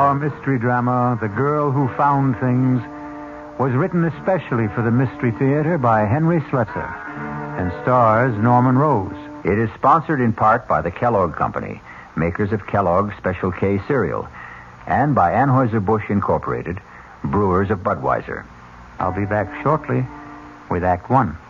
Our mystery drama, The Girl Who Found Things, was written especially for the Mystery Theater by Henry Slesser and stars Norman Rose. It is sponsored in part by the Kellogg Company, makers of Kellogg's Special K cereal, and by Anheuser-Busch Incorporated, brewers of Budweiser. I'll be back shortly with Act One.